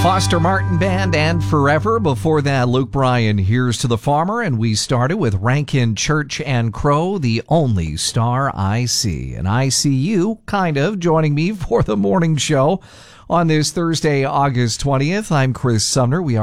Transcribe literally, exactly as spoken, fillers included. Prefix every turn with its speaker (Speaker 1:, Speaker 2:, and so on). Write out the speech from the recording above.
Speaker 1: Foster Martin Band and Forever. Before that, Luke Bryan, Here's to the Farmer. And we started with Rankin Church and Crow, The Only Star I See. And I see you, kind of, joining me for the morning show on this Thursday, August twentieth. I'm Chris Sumner. We are